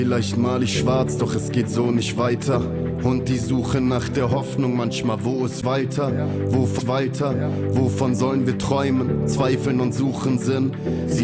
Vielleicht mal ich schwarz, doch es geht so nicht weiter. Und die Suche nach der Hoffnung, manchmal wo ist weiter? Wovon sollen wir träumen, zweifeln und suchen Sinn?